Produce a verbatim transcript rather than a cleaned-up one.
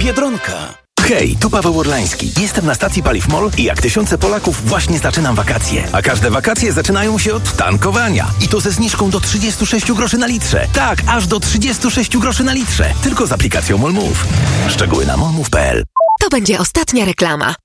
Biedronka. Hej, tu Paweł Orlański. Jestem na stacji Paliw MOL i jak tysiące Polaków właśnie zaczynam wakacje. A każde wakacje zaczynają się od tankowania. I to ze zniżką do trzydzieści sześć groszy na litrze. Tak, aż do trzydzieści sześć groszy na litrze. Tylko z aplikacją MOLMove. Szczegóły na molmove kropka p l. To będzie ostatnia reklama.